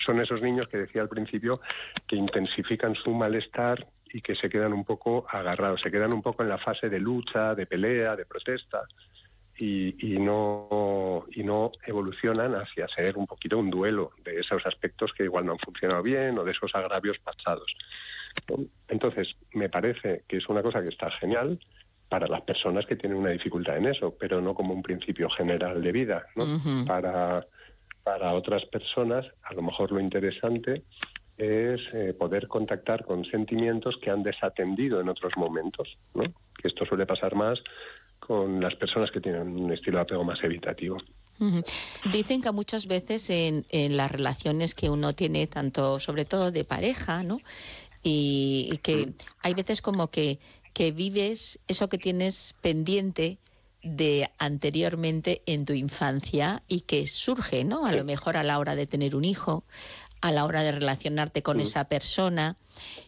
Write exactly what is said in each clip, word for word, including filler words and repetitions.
son esos niños que decía al principio que intensifican su malestar y que se quedan un poco agarrados, se quedan un poco en la fase de lucha, de pelea, de protesta y, y no y no evolucionan hacia ser un poquito un duelo de esos aspectos que igual no han funcionado bien o de esos agravios pasados. Entonces, me parece que es una cosa que está genial para las personas que tienen una dificultad en eso, pero no como un principio general de vida, ¿no? Uh-huh. Para, para otras personas, a lo mejor lo interesante es eh, poder contactar con sentimientos que han desatendido en otros momentos, ¿no? Que esto suele pasar más con las personas que tienen un estilo de apego más evitativo. Uh-huh. Dicen que muchas veces en, en las relaciones que uno tiene, tanto sobre todo de pareja, ¿no? Y, y que hay veces como que, que vives eso que tienes pendiente de anteriormente en tu infancia y que surge, ¿no? A lo mejor a la hora de tener un hijo, a la hora de relacionarte con esa persona.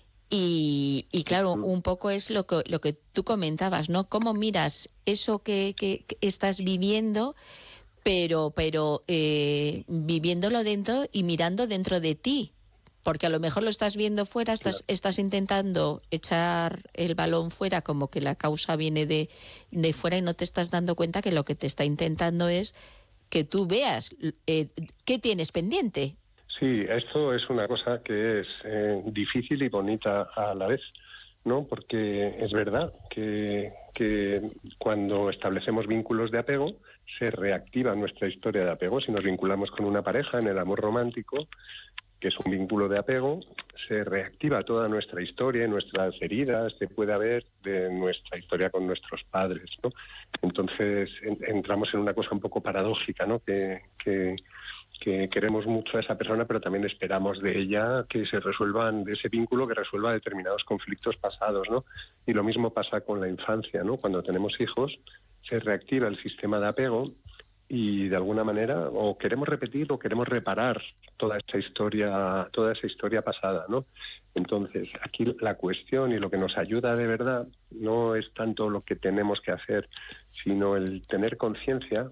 Y, y claro, un poco es lo que, lo que tú comentabas, ¿no? Cómo miras eso que, que, que estás viviendo, pero, pero eh, viviéndolo dentro y mirando dentro de ti. Porque a lo mejor lo estás viendo fuera, estás, estás intentando echar el balón fuera, como que la causa viene de, de fuera y no te estás dando cuenta que lo que te está intentando es que tú veas eh, qué tienes pendiente. Sí, esto es una cosa que es eh, difícil y bonita a la vez, ¿no? Porque es verdad que, que cuando establecemos vínculos de apego, se reactiva nuestra historia de apego. Si nos vinculamos con una pareja en el amor romántico, que es un vínculo de apego, se reactiva toda nuestra historia y nuestras heridas, se puede haber de nuestra historia con nuestros padres, ¿no? Entonces en, entramos en una cosa un poco paradójica, ¿no? Que, que, que queremos mucho a esa persona, pero también esperamos de ella que se resuelvan, de ese vínculo, que resuelva determinados conflictos pasados, ¿no? Y lo mismo pasa con la infancia, ¿no? Cuando tenemos hijos, se reactiva el sistema de apego y de alguna manera o queremos repetir o queremos reparar toda esa historia, toda esa historia pasada, ¿no? Entonces, aquí la cuestión y lo que nos ayuda de verdad no es tanto lo que tenemos que hacer, sino el tener conciencia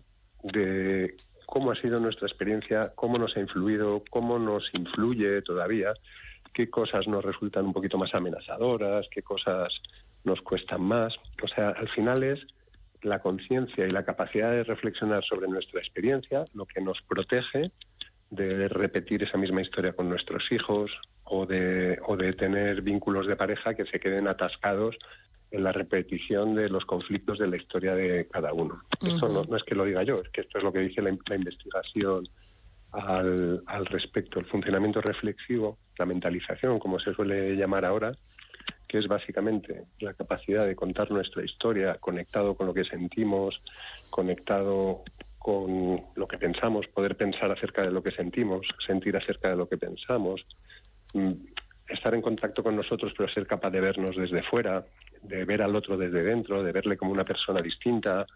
de cómo ha sido nuestra experiencia, cómo nos ha influido, cómo nos influye todavía, qué cosas nos resultan un poquito más amenazadoras, qué cosas nos cuestan más. O sea, al final es la conciencia y la capacidad de reflexionar sobre nuestra experiencia lo que nos protege de repetir esa misma historia con nuestros hijos o de, o de tener vínculos de pareja que se queden atascados en la repetición de los conflictos de la historia de cada uno. Uh-huh. Esto no, no es que lo diga yo, es que esto es lo que dice la, la investigación al, al respecto. El funcionamiento reflexivo, la mentalización, como se suele llamar ahora, que es básicamente la capacidad de contar nuestra historia conectado con lo que sentimos, conectado con lo que pensamos, poder pensar acerca de lo que sentimos, sentir acerca de lo que pensamos, estar en contacto con nosotros pero ser capaz de vernos desde fuera, de ver al otro desde dentro, de verle como una persona distinta,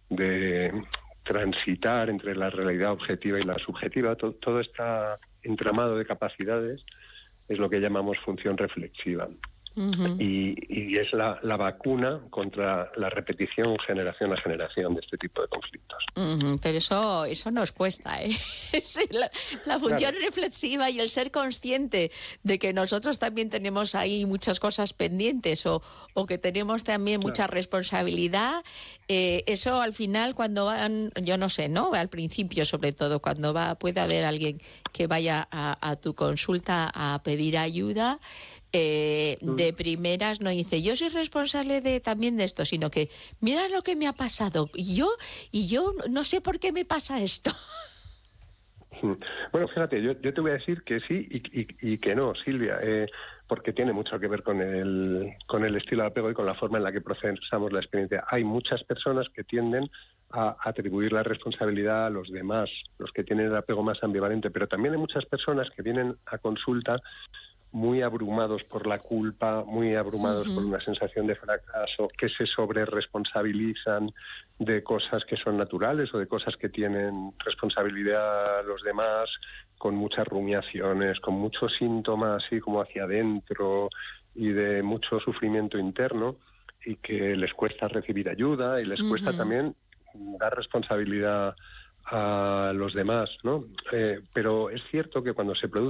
de transitar entre la realidad objetiva y la subjetiva. Todo, todo este entramado de capacidades es lo que llamamos función reflexiva. Uh-huh. Y, y es la, la vacuna contra la repetición generación a generación de este tipo de conflictos. Uh-huh. Pero eso eso nos cuesta, ¿eh? la, la función claro. reflexiva y el ser consciente de que nosotros también tenemos ahí muchas cosas pendientes o, o que tenemos también claro. mucha responsabilidad, eh, eso al final cuando van, yo no sé, ¿no? Al principio sobre todo, cuando va puede haber alguien que vaya a, a tu consulta a pedir ayuda, Eh, de primeras no dice yo soy responsable de también de esto, sino que mira lo que me ha pasado y yo y yo no sé por qué me pasa esto. Bueno, fíjate, yo, yo te voy a decir que sí y, y, y que no, Silvia, eh, porque tiene mucho que ver con el con el estilo de apego y con la forma en la que procesamos la experiencia. Hay muchas personas que tienden a atribuir la responsabilidad a los demás, los que tienen el apego más ambivalente, pero también hay muchas personas que vienen a consulta muy abrumados por la culpa, muy abrumados uh-huh. por una sensación de fracaso, que se sobreresponsabilizan de cosas que son naturales o de cosas que tienen responsabilidad los demás, con muchas rumiaciones, con muchos síntomas así como hacia adentro y de mucho sufrimiento interno, y que les cuesta recibir ayuda y les uh-huh. cuesta también dar responsabilidad a los demás, ¿no? Eh, pero es cierto que cuando se produce